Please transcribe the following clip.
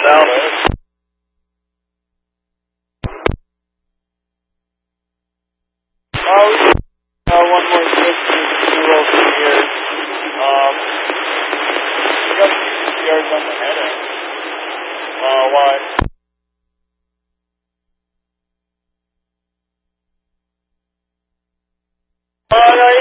about it. One more trip to do over here. We got CCRs on the head end. Why? Yeah,